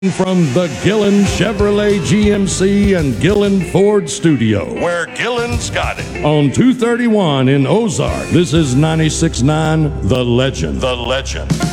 From the Gillen Chevrolet GMC and Gillen Ford studio, where Gillen's got it. On 231 in Ozark, this is 96.9 The Legend. The Legend.